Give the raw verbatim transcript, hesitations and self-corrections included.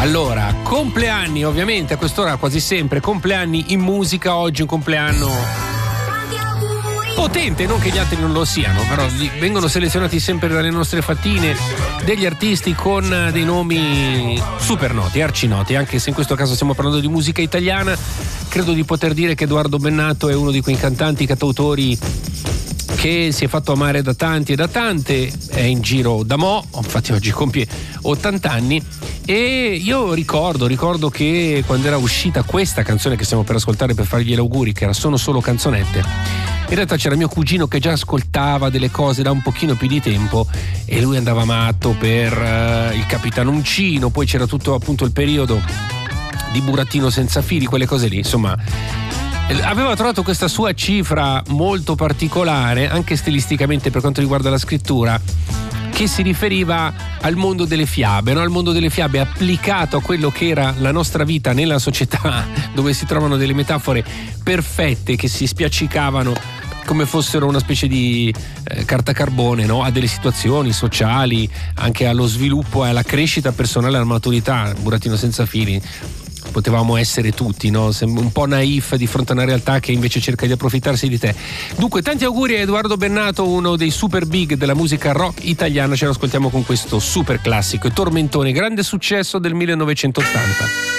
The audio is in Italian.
Allora, compleanni, ovviamente a quest'ora quasi sempre compleanni in musica. Oggi un compleanno potente, non che gli altri non lo siano, però vengono selezionati sempre dalle nostre fattine degli artisti con dei nomi super noti, arcinoti, anche se in questo caso stiamo parlando di musica italiana. Credo di poter dire che Edoardo Bennato è uno di quei cantanti, cantautori che si è fatto amare da tanti e da tante, è in giro da mo', infatti oggi compie ottanta anni. E io ricordo, ricordo che quando era uscita questa canzone che stiamo per ascoltare per fargli gli auguri, che era Sono solo canzonette, in realtà c'era mio cugino che già ascoltava delle cose da un pochino più di tempo e lui andava matto per uh, il Capitano Uncino. Poi c'era tutto appunto il periodo di Burattino senza fili, quelle cose lì, insomma. Aveva trovato questa sua cifra molto particolare, anche stilisticamente per quanto riguarda la scrittura, che si riferiva al mondo delle fiabe, no? Al mondo delle fiabe applicato a quello che era la nostra vita nella società, dove si trovano delle metafore perfette che si spiaccicavano come fossero una specie di eh, carta carbone, no? A delle situazioni sociali, anche allo sviluppo e alla crescita personale, alla maturità. Burattino senza fili. Potevamo essere tutti, no? Un po' naif di fronte a una realtà che invece cerca di approfittarsi di te. Dunque, tanti auguri a Edoardo Bennato, uno dei super big della musica rock italiana. Ce lo ascoltiamo con questo super classico, Tormentone, grande successo del millenovecentottanta.